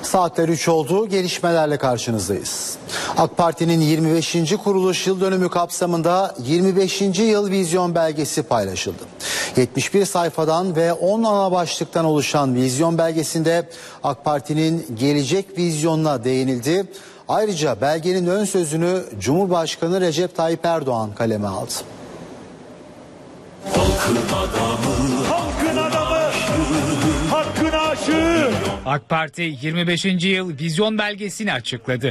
Saatler 3 oldu. Gelişmelerle karşınızdayız. AK Parti'nin 25. kuruluş yıl dönümü kapsamında 25. yıl vizyon belgesi paylaşıldı. 71 sayfadan ve 10 ana başlıktan oluşan vizyon belgesinde AK Parti'nin gelecek vizyonuna değinildi. Ayrıca belgenin ön sözünü Cumhurbaşkanı Recep Tayyip Erdoğan kaleme aldı. Halkın adamı, halkın adamı, hakkın aşığı. AK Parti 25. yıl vizyon belgesini açıkladı.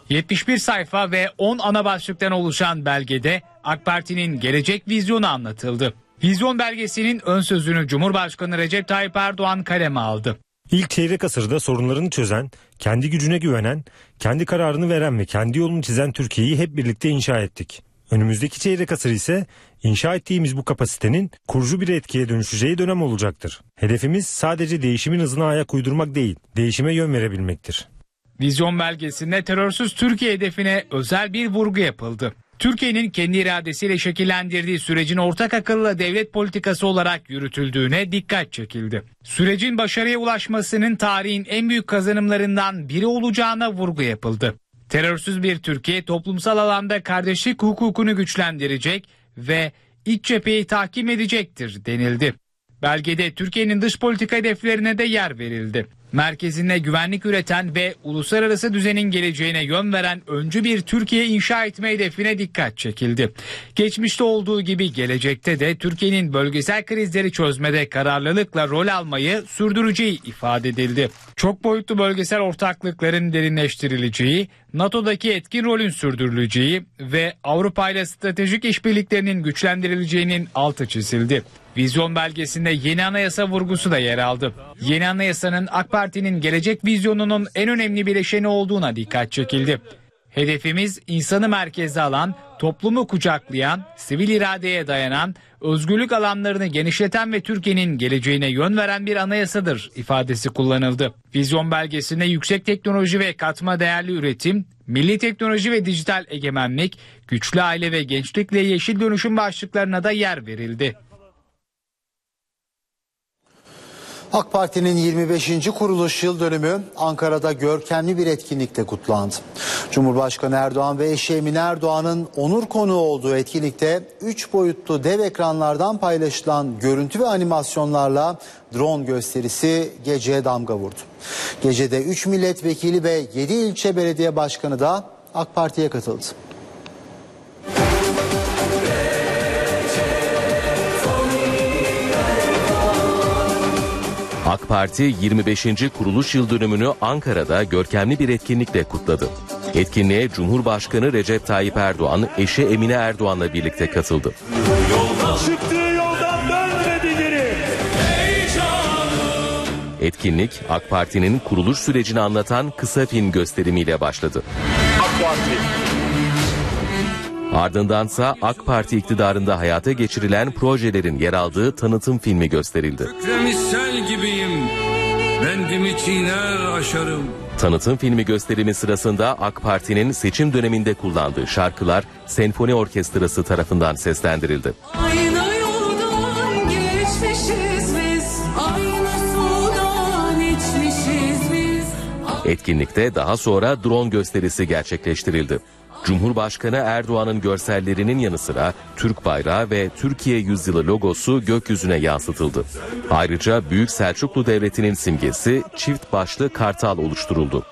71 sayfa ve 10 ana başlıktan oluşan belgede AK Parti'nin gelecek vizyonu anlatıldı. Vizyon belgesinin ön sözünü Cumhurbaşkanı Recep Tayyip Erdoğan kaleme aldı. İlk çeyrek asırda sorunlarını çözen, kendi gücüne güvenen, kendi kararını veren ve kendi yolunu çizen Türkiye'yi hep birlikte inşa ettik. Önümüzdeki çeyrek asır ise inşa ettiğimiz bu kapasitenin kurucu bir etkiye dönüşeceği dönem olacaktır. Hedefimiz sadece değişimin hızına ayak uydurmak değil, değişime yön verebilmektir. Vizyon belgesinde terörsüz Türkiye hedefine özel bir vurgu yapıldı. Türkiye'nin kendi iradesiyle şekillendirdiği sürecin ortak akılla devlet politikası olarak yürütüldüğüne dikkat çekildi. Sürecin başarıya ulaşmasının tarihin en büyük kazanımlarından biri olacağına vurgu yapıldı. Terörsüz bir Türkiye toplumsal alanda kardeşlik hukukunu güçlendirecek ve iç cepheyi tahkim edecektir denildi. Belgede Türkiye'nin dış politika hedeflerine de yer verildi. Merkezinde güvenlik üreten ve uluslararası düzenin geleceğine yön veren öncü bir Türkiye inşa etme hedefine dikkat çekildi. Geçmişte olduğu gibi gelecekte de Türkiye'nin bölgesel krizleri çözmede kararlılıkla rol almayı sürdüreceği ifade edildi. Çok boyutlu bölgesel ortaklıkların derinleştirileceği, NATO'daki etkin rolün sürdürüleceği ve Avrupa ile stratejik işbirliklerinin güçlendirileceğinin altı çizildi. Vizyon belgesinde yeni anayasa vurgusu da yer aldı. Yeni anayasanın AK Parti'nin gelecek vizyonunun en önemli bileşeni olduğuna dikkat çekildi. Hedefimiz insanı merkeze alan, toplumu kucaklayan, sivil iradeye dayanan, özgürlük alanlarını genişleten ve Türkiye'nin geleceğine yön veren bir anayasadır ifadesi kullanıldı. Vizyon belgesinde yüksek teknoloji ve katma değerli üretim, milli teknoloji ve dijital egemenlik, güçlü aile ve gençlikle yeşil dönüşüm başlıklarına da yer verildi. AK Parti'nin 25. kuruluş yıl dönümü Ankara'da görkemli bir etkinlikte kutlandı. Cumhurbaşkanı Erdoğan ve eşi Emine Erdoğan'ın onur konuğu olduğu etkinlikte 3 boyutlu dev ekranlardan paylaşılan görüntü ve animasyonlarla drone gösterisi geceye damga vurdu. Gecede 3 milletvekili ve 7 ilçe belediye başkanı da AK Parti'ye katıldı. AK Parti 25. kuruluş yıl dönümünü Ankara'da görkemli bir etkinlikle kutladı. Etkinliğe Cumhurbaşkanı Recep Tayyip Erdoğan, eşi Emine Erdoğan'la birlikte katıldı. Çıktığı yoldan dönmedi geri. Etkinlik, AK Parti'nin kuruluş sürecini anlatan kısa film gösterimiyle başladı. AK Parti. Ardındansa AK Parti iktidarında hayata geçirilen projelerin yer aldığı tanıtım filmi gösterildi. Misal gibiyim, bendimi çiğner aşarım. Tanıtım filmi gösterimi sırasında AK Parti'nin seçim döneminde kullandığı şarkılar senfoni orkestrası tarafından seslendirildi. Aynı yoldan geçmişiz biz, aynı sudan içmişiz biz. Etkinlikte daha sonra drone gösterisi gerçekleştirildi. Cumhurbaşkanı Erdoğan'ın görsellerinin yanı sıra Türk bayrağı ve Türkiye Yüzyılı logosu gökyüzüne yansıtıldı. Ayrıca Büyük Selçuklu Devleti'nin simgesi çift başlı kartal oluşturuldu.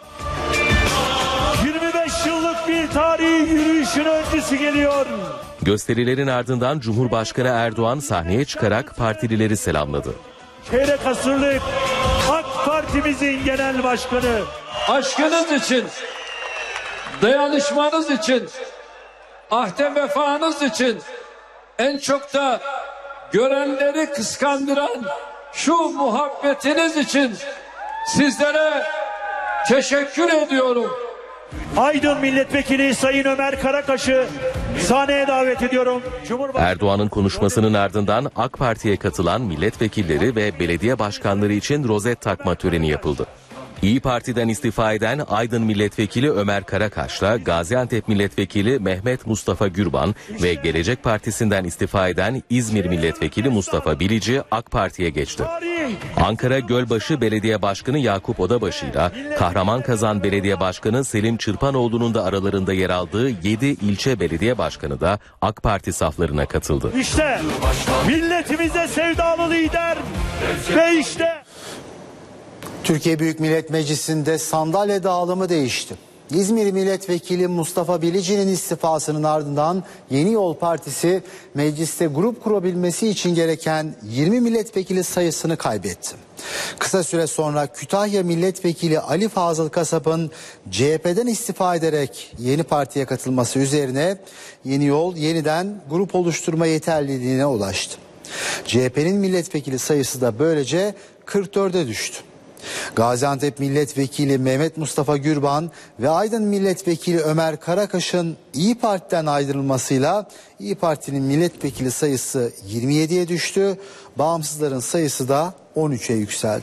25 yıllık bir tarihi yürüyüşün öncesi geliyor. Gösterilerin ardından Cumhurbaşkanı Erdoğan sahneye çıkarak partilileri selamladı. Çeyrek asırlık AK Parti'mizin genel başkanı. Aşkınız için, dayanışmanız için, ahde vefanız için, en çok da görenleri kıskandıran şu muhabbetiniz için sizlere teşekkür ediyorum. Aydın Milletvekili Sayın Ömer Karakaş'ı sahneye davet ediyorum. Erdoğan'ın konuşmasının ardından AK Parti'ye katılan milletvekilleri ve belediye başkanları için rozet takma töreni yapıldı. İyi Parti'den istifa eden Aydın Milletvekili Ömer Karakaş'la Gaziantep Milletvekili Mehmet Mustafa Gürban ve Gelecek Partisi'nden istifa eden İzmir Milletvekili Mustafa Bilici AK Parti'ye geçti. Ankara Gölbaşı Belediye Başkanı Yakup Odabaşı'yla Kahramanmaraş Belediye Başkanı Selim Çırpanoğlu'nun da aralarında yer aldığı 7 ilçe belediye başkanı da AK Parti saflarına katıldı. İşte milletimize sevdalı lider ve işte Türkiye Büyük Millet Meclisi'nde sandalye dağılımı değişti. İzmir Milletvekili Mustafa Bilici'nin istifasının ardından Yeni Yol Partisi mecliste grup kurabilmesi için gereken 20 milletvekili sayısını kaybetti. Kısa süre sonra Kütahya Milletvekili Ali Fazıl Kasap'ın CHP'den istifa ederek yeni partiye katılması üzerine Yeni Yol yeniden grup oluşturma yeterliliğine ulaştı. CHP'nin milletvekili sayısı da böylece 44'e düştü. Gaziantep Milletvekili Mehmet Mustafa Gürban ve Aydın Milletvekili Ömer Karakaş'ın İyi Parti'den ayrılmasıyla İyi Parti'nin milletvekili sayısı 27'ye düştü. Bağımsızların sayısı da 13'e yükseldi.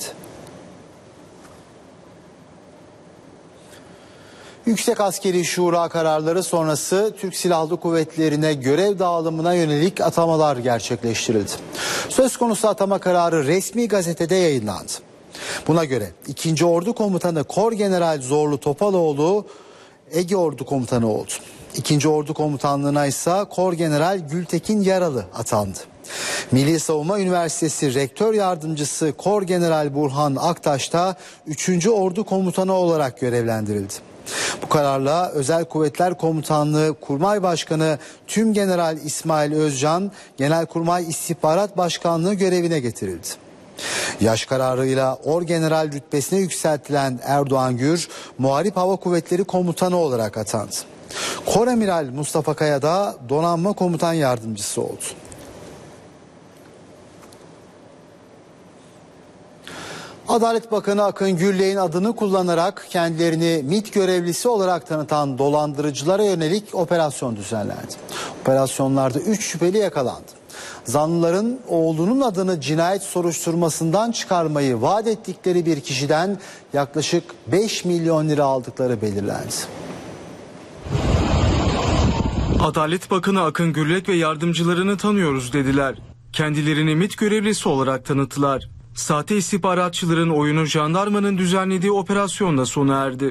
Yüksek Askeri Şura kararları sonrası Türk Silahlı Kuvvetleri'ne görev dağılımına yönelik atamalar gerçekleştirildi. Söz konusu atama kararı resmi gazetede yayınlandı. Buna göre 2. Ordu Komutanı Korgeneral Zorlu Topaloğlu Ege Ordu Komutanı oldu. 2. Ordu Komutanlığı'na ise Korgeneral Gültekin Yaralı atandı. Milli Savunma Üniversitesi Rektör Yardımcısı Korgeneral Burhan Aktaş da 3. Ordu Komutanı olarak görevlendirildi. Bu kararla Özel Kuvvetler Komutanlığı Kurmay Başkanı Tümgeneral İsmail Özcan Genelkurmay İstihbarat Başkanlığı görevine getirildi. Yaş kararıyla Orgeneral rütbesine yükseltilen Erdoğan Gür, Muharip Hava Kuvvetleri Komutanı olarak atandı. Koramiral Mustafa Kaya da Donanma Komutan Yardımcısı oldu. Adalet Bakanı Akın Gürlek'in adını kullanarak kendilerini MİT görevlisi olarak tanıtan dolandırıcılara yönelik operasyon düzenlendi. Operasyonlarda 3 şüpheli yakalandı. Zanlıların oğlunun adını cinayet soruşturmasından çıkarmayı vaat ettikleri bir kişiden yaklaşık 5 milyon lira aldıkları belirlendi. Adalet Bakanı Akın Gürlek ve yardımcılarını tanıyoruz dediler. Kendilerini MİT görevlisi olarak tanıttılar. Sahte istihbaratçıların oyunu jandarmanın düzenlediği operasyonla sona erdi.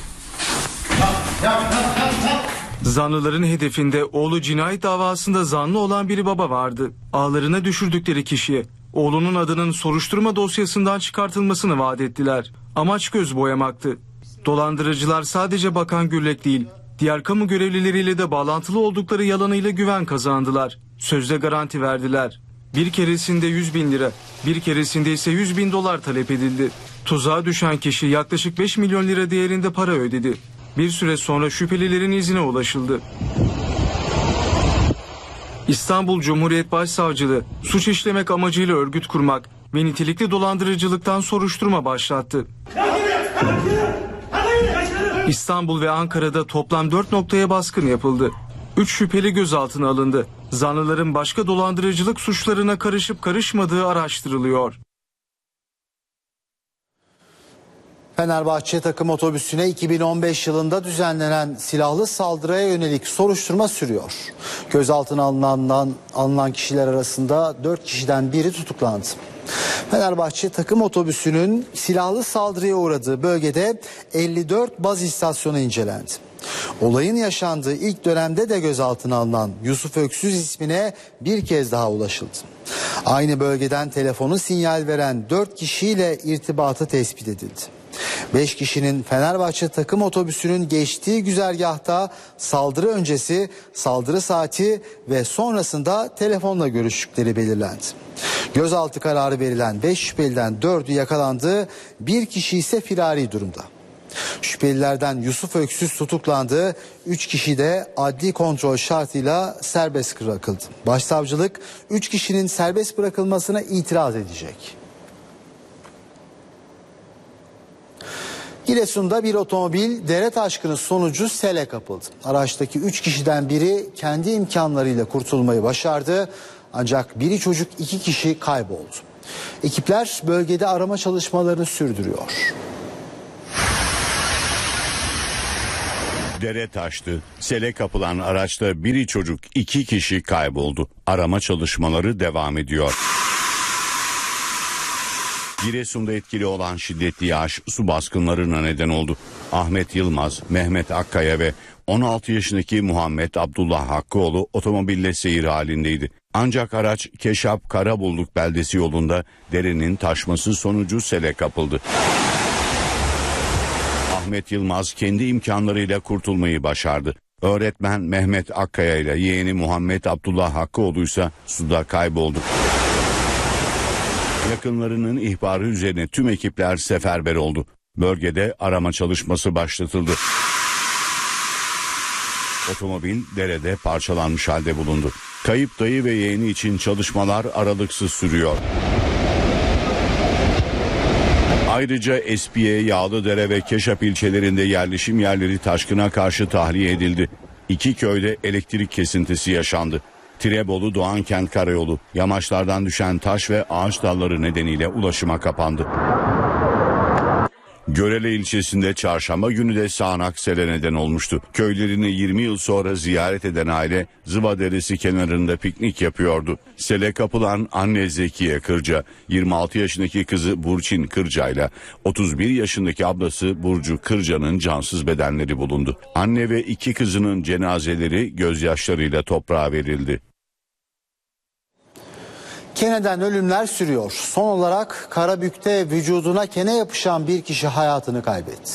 Zanlıların hedefinde oğlu cinayet davasında zanlı olan bir baba vardı. Ağlarına düşürdükleri kişiye oğlunun adının soruşturma dosyasından çıkartılmasını vaat ettiler. Amaç göz boyamaktı. Dolandırıcılar sadece Bakan Gürlek değil, diğer kamu görevlileriyle de bağlantılı oldukları yalanıyla güven kazandılar. Sözde garanti verdiler. Bir keresinde 100.000 lira, bir keresinde ise 100.000 dolar talep edildi. Tuzağa düşen kişi yaklaşık 5 milyon lira değerinde para ödedi. Bir süre sonra şüphelilerin izine ulaşıldı. İstanbul Cumhuriyet Başsavcılığı suç işlemek amacıyla örgüt kurmak ve nitelikli dolandırıcılıktan soruşturma başlattı. İstanbul ve Ankara'da toplam 4 noktaya baskın yapıldı. 3 şüpheli gözaltına alındı. Zanlıların başka dolandırıcılık suçlarına karışıp karışmadığı araştırılıyor. Fenerbahçe takım otobüsüne 2015 yılında düzenlenen silahlı saldırıya yönelik soruşturma sürüyor. Gözaltına alınan kişiler arasında 4 kişiden biri tutuklandı. Fenerbahçe takım otobüsünün silahlı saldırıya uğradığı bölgede 54 baz istasyonu incelendi. Olayın yaşandığı ilk dönemde de gözaltına alınan Yusuf Öksüz ismine bir kez daha ulaşıldı. Aynı bölgeden telefonu sinyal veren 4 kişiyle irtibatı tespit edildi. 5 kişinin Fenerbahçe takım otobüsünün geçtiği güzergahta saldırı öncesi, saldırı saati ve sonrasında telefonla görüştükleri belirlendi. Gözaltı kararı verilen 5 şüpheliden 4'ü yakalandı, bir kişi ise firari durumda. Şüphelilerden Yusuf Öksüz tutuklandı, 3 kişi de adli kontrol şartıyla serbest bırakıldı. Başsavcılık 3 kişinin serbest bırakılmasına itiraz edecek. Giresun'da bir otomobil dere taşkını sonucu sele kapıldı. Araçtaki 3 kişiden biri kendi imkanlarıyla kurtulmayı başardı. Ancak biri çocuk 2 kişi kayboldu. Ekipler bölgede arama çalışmalarını sürdürüyor. Dere taştı. Sele kapılan araçta biri çocuk 2 kişi kayboldu. Arama çalışmaları devam ediyor. Giresun'da etkili olan şiddetli yağış su baskınlarına neden oldu. Ahmet Yılmaz, Mehmet Akkaya ve 16 yaşındaki Muhammed Abdullah Hakkıoğlu otomobille seyir halindeydi. Ancak araç Keşap Karabulluk beldesi yolunda derenin taşması sonucu sele kapıldı. Ahmet Yılmaz kendi imkanlarıyla kurtulmayı başardı. Öğretmen Mehmet Akkaya ile yeğeni Muhammed Abdullah Hakkıoğlu ise suda kayboldu. Yakınlarının ihbarı üzerine tüm ekipler seferber oldu. Bölgede arama çalışması başlatıldı. Otomobil derede parçalanmış halde bulundu. Kayıp dayı ve yeğeni için çalışmalar aralıksız sürüyor. Ayrıca Espiye, Yağlıdere ve Keşap ilçelerinde yerleşim yerleri taşkına karşı tahliye edildi. 2 köyde elektrik kesintisi yaşandı. Tirebolu Doğankent Karayolu, yamaçlardan düşen taş ve ağaç dalları nedeniyle ulaşıma kapandı. Görele ilçesinde çarşamba günü de sağanak sele neden olmuştu. Köylerini 20 yıl sonra ziyaret eden aile Zıva Deresi kenarında piknik yapıyordu. Sele kapılan anne Zekiye Kırca, 26 yaşındaki kızı Burçin Kırca ile 31 yaşındaki ablası Burcu Kırca'nın cansız bedenleri bulundu. Anne ve 2 kızının cenazeleri gözyaşlarıyla toprağa verildi. Keneden ölümler sürüyor. Son olarak Karabük'te vücuduna kene yapışan bir kişi hayatını kaybetti.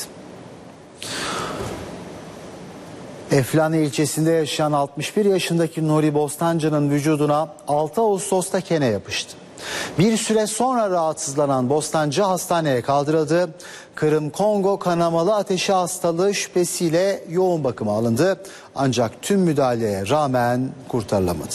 Eflani ilçesinde yaşayan 61 yaşındaki Nuri Bostancı'nın vücuduna 6 Ağustos'ta kene yapıştı. Bir süre sonra rahatsızlanan Bostancı hastaneye kaldırıldı. Kırım-Kongo kanamalı ateşi hastalığı şüphesiyle yoğun bakıma alındı. Ancak tüm müdahaleye rağmen kurtarılamadı.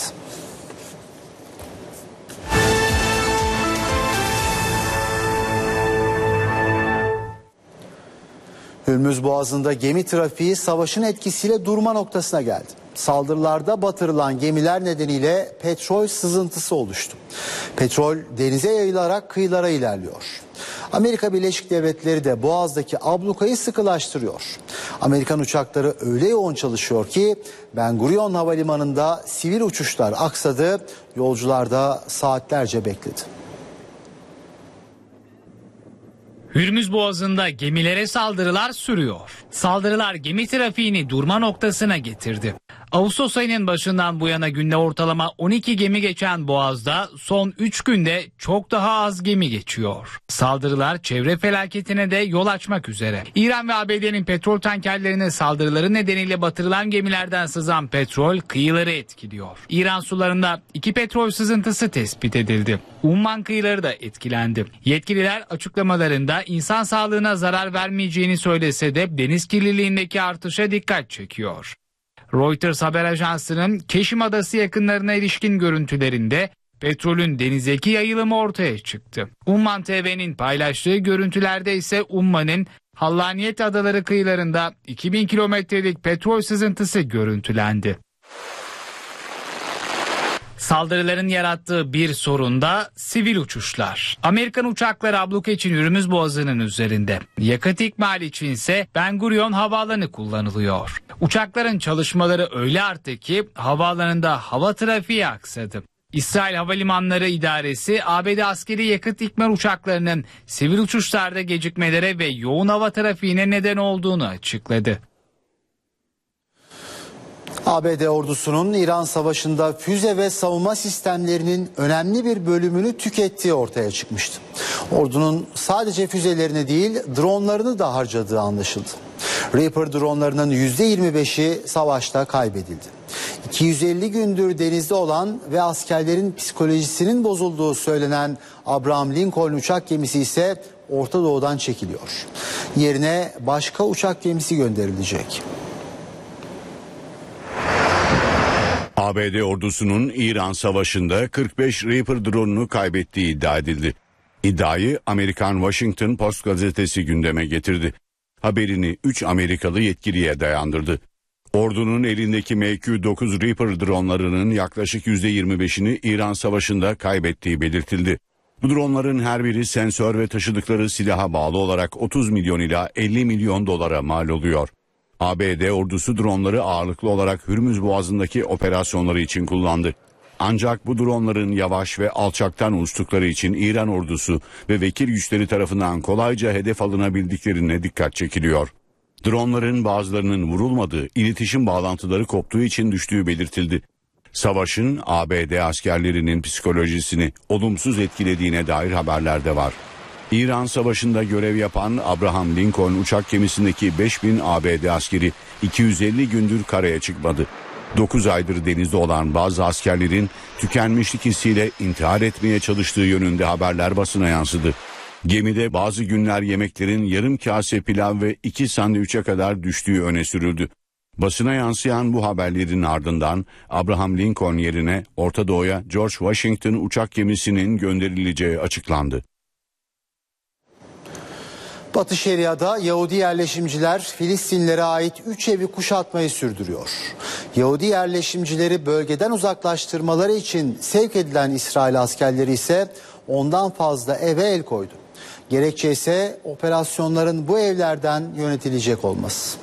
Hürmüz Boğazı'nda gemi trafiği savaşın etkisiyle durma noktasına geldi. Saldırılarda batırılan gemiler nedeniyle petrol sızıntısı oluştu. Petrol denize yayılarak kıyılara ilerliyor. Amerika Birleşik Devletleri de Boğaz'daki ablukayı sıkılaştırıyor. Amerikan uçakları öyle yoğun çalışıyor ki Ben Gurion Havalimanı'nda sivil uçuşlar aksadı, yolcular da saatlerce bekledi. Hürmüz Boğazı'nda gemilere saldırılar sürüyor. Saldırılar gemi trafiğini durma noktasına getirdi. Ağustos ayının başından bu yana günde ortalama 12 gemi geçen Boğaz'da son 3 günde çok daha az gemi geçiyor. Saldırılar çevre felaketine de yol açmak üzere. İran ve ABD'nin petrol tankerlerine saldırıları nedeniyle batırılan gemilerden sızan petrol kıyıları etkiliyor. İran sularında 2 petrol sızıntısı tespit edildi. Umman kıyıları da etkilendi. Yetkililer açıklamalarında insan sağlığına zarar vermeyeceğini söylese de deniz kirliliğindeki artışa dikkat çekiyor. Reuters haber ajansının Keşim Adası yakınlarına ilişkin görüntülerinde petrolün denizdeki yayılımı ortaya çıktı. Umman TV'nin paylaştığı görüntülerde ise Umman'ın Hallaniyet Adaları kıyılarında 2000 kilometrelik petrol sızıntısı görüntülendi. Saldırıların yarattığı bir sorun da sivil uçuşlar. Amerikan uçakları abluka için Hürmüz Boğazı'nın üzerinde. Yakıt ikmali içinse Ben Gurion Havaalanı kullanılıyor. Uçakların çalışmaları öyle arttı ki havaalanında hava trafiği aksadı. İsrail Havalimanları İdaresi ABD askeri yakıt ikmal uçaklarının sivil uçuşlarda gecikmelere ve yoğun hava trafiğine neden olduğunu açıkladı. ABD ordusunun İran Savaşı'nda füze ve savunma sistemlerinin önemli bir bölümünü tükettiği ortaya çıkmıştı. Ordunun sadece füzelerini değil dronlarını da harcadığı anlaşıldı. Reaper dronlarının %25'i savaşta kaybedildi. 250 gündür denizde olan ve askerlerin psikolojisinin bozulduğu söylenen Abraham Lincoln uçak gemisi ise Orta Doğu'dan çekiliyor. Yerine başka uçak gemisi gönderilecek. ABD ordusunun İran Savaşı'nda 45 Reaper drone'unu kaybettiği iddia edildi. İddiayı Amerikan Washington Post gazetesi gündeme getirdi. Haberini 3 Amerikalı yetkiliye dayandırdı. Ordunun elindeki MQ-9 Reaper dronlarının yaklaşık %25'ini İran Savaşı'nda kaybettiği belirtildi. Bu dronların her biri sensör ve taşıdıkları silaha bağlı olarak 30 milyon ila 50 milyon dolara mal oluyor. ABD ordusu dronları ağırlıklı olarak Hürmüz Boğazı'ndaki operasyonları için kullandı. Ancak bu dronların yavaş ve alçaktan uçtukları için İran ordusu ve vekil güçleri tarafından kolayca hedef alınabildiklerine dikkat çekiliyor. Dronların bazılarının vurulmadığı, iletişim bağlantıları koptuğu için düştüğü belirtildi. Savaşın ABD askerlerinin psikolojisini olumsuz etkilediğine dair haberler de var. İran Savaşı'nda görev yapan Abraham Lincoln uçak gemisindeki 5000 ABD askeri 250 gündür karaya çıkmadı. 9 aydır denizde olan bazı askerlerin tükenmişlik hissiyle intihar etmeye çalıştığı yönünde haberler basına yansıdı. Gemide bazı günler yemeklerin yarım kase pilav ve 2 sandviçe kadar düştüğü öne sürüldü. Basına yansıyan bu haberlerin ardından Abraham Lincoln yerine Orta Doğu'ya George Washington uçak gemisinin gönderileceği açıklandı. Batı Şeria'da Yahudi yerleşimciler Filistinlilere ait 3 evi kuşatmayı sürdürüyor. Yahudi yerleşimcileri bölgeden uzaklaştırmaları için sevk edilen İsrail askerleri ise ondan fazla eve el koydu. Gerekçe ise operasyonların bu evlerden yönetilecek olması.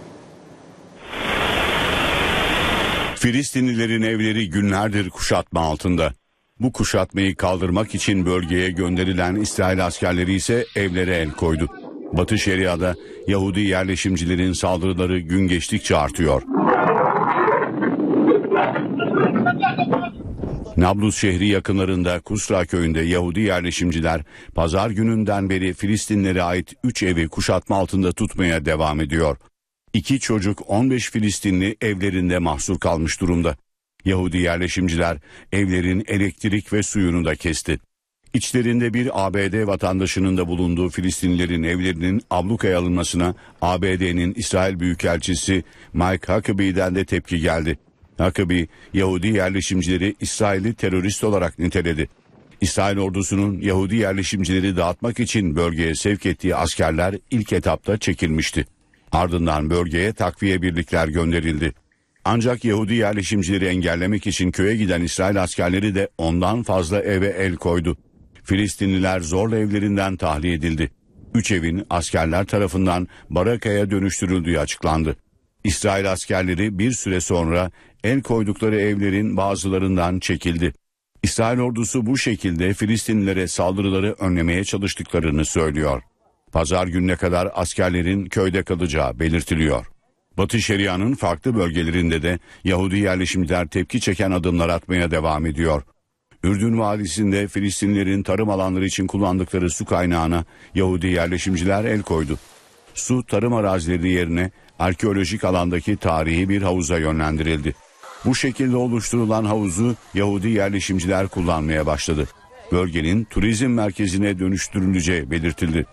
Filistinlilerin evleri günlerdir kuşatma altında. Bu kuşatmayı kaldırmak için bölgeye gönderilen İsrail askerleri ise evlere el koydu. Batı Şeria'da Yahudi yerleşimcilerin saldırıları gün geçtikçe artıyor. Nablus şehri yakınlarında Kusra köyünde Yahudi yerleşimciler pazar gününden beri Filistinlilere ait 3 evi kuşatma altında tutmaya devam ediyor. 2 çocuk 15 Filistinli evlerinde mahsur kalmış durumda. Yahudi yerleşimciler evlerin elektrik ve suyunu da kesti. İçlerinde bir ABD vatandaşının da bulunduğu Filistinlilerin evlerinin ablukaya alınmasına ABD'nin İsrail Büyükelçisi Mike Huckabee'den de tepki geldi. Huckabee, Yahudi yerleşimcileri İsrail'i terörist olarak niteledi. İsrail ordusunun Yahudi yerleşimcileri dağıtmak için bölgeye sevk ettiği askerler ilk etapta çekilmişti. Ardından bölgeye takviye birlikler gönderildi. Ancak Yahudi yerleşimcileri engellemek için köye giden İsrail askerleri de ondan fazla eve el koydu. Filistinliler zorla evlerinden tahliye edildi. 3 evin askerler tarafından barakaya dönüştürüldüğü açıklandı. İsrail askerleri bir süre sonra el koydukları evlerin bazılarından çekildi. İsrail ordusu bu şekilde Filistinlilere saldırıları önlemeye çalıştıklarını söylüyor. Pazar gününe kadar askerlerin köyde kalacağı belirtiliyor. Batı Şeria'nın farklı bölgelerinde de Yahudi yerleşimciler tepki çeken adımlar atmaya devam ediyor. Ürdün Vadisi'nde Filistinlilerin tarım alanları için kullandıkları su kaynağına Yahudi yerleşimciler el koydu. Su tarım arazileri yerine arkeolojik alandaki tarihi bir havuza yönlendirildi. Bu şekilde oluşturulan havuzu Yahudi yerleşimciler kullanmaya başladı. Bölgenin turizm merkezine dönüştürüleceği belirtildi.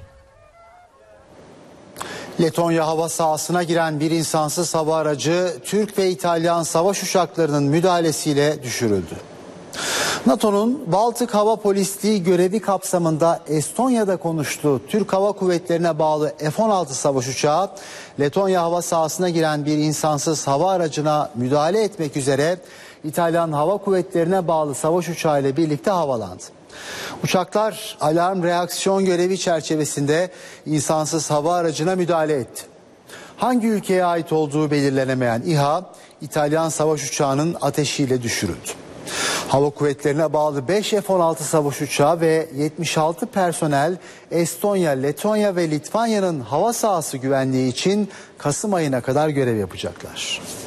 Letonya hava sahasına giren bir insansız hava aracı Türk ve İtalyan savaş uçaklarının müdahalesiyle düşürüldü. NATO'nun Baltık Hava Polisliği görevi kapsamında Estonya'da konuştuğu Türk Hava Kuvvetleri'ne bağlı F-16 savaş uçağı Letonya hava sahasına giren bir insansız hava aracına müdahale etmek üzere İtalyan Hava Kuvvetleri'ne bağlı savaş uçağı ile birlikte havalandı. Uçaklar alarm reaksiyon görevi çerçevesinde insansız hava aracına müdahale etti. Hangi ülkeye ait olduğu belirlenemeyen İHA, İtalyan savaş uçağının ateşiyle düşürüldü. Hava Kuvvetleri'ne bağlı 5 F-16 savaş uçağı ve 76 personel Estonya, Letonya ve Litvanya'nın hava sahası güvenliği için Kasım ayına kadar görev yapacaklar.